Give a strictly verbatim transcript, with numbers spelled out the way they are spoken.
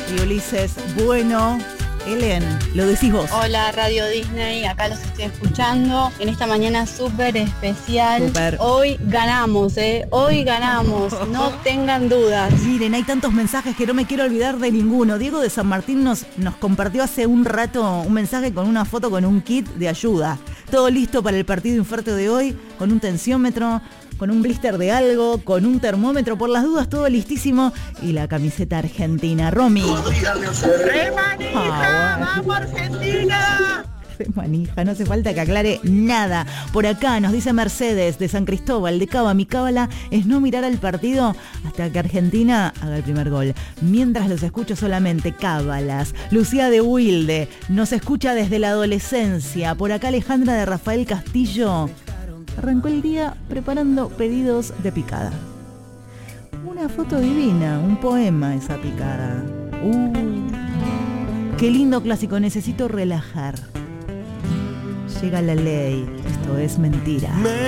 Y Ulises, bueno, Helen, lo decís vos. Hola Radio Disney, acá los estoy escuchando en esta mañana súper especial. Super. Hoy ganamos, eh, hoy ganamos, no tengan dudas. Miren, hay tantos mensajes que no me quiero olvidar de ninguno. Diego de San Martín nos, nos compartió hace un rato un mensaje con una foto con un kit de ayuda. Todo listo para el partido infarto de hoy, con un tensiómetro, con un blister de algo, con un termómetro por las dudas, todo listísimo. Y la camiseta argentina. Romy. ¡Re manija! Ah, ¡vamos Argentina! Re manija, no hace falta que aclare nada. Por acá nos dice Mercedes de San Cristóbal de Cava. Mi cábala es no mirar al partido hasta que Argentina haga el primer gol. Mientras los escucho solamente cábalas. Lucía de Wilde nos escucha desde la adolescencia. Por acá Alejandra de Rafael Castillo. Arrancó el día preparando pedidos de picada. Una foto divina, un poema esa picada. Uh, qué lindo clásico, necesito relajar. Llega la ley, esto es mentira.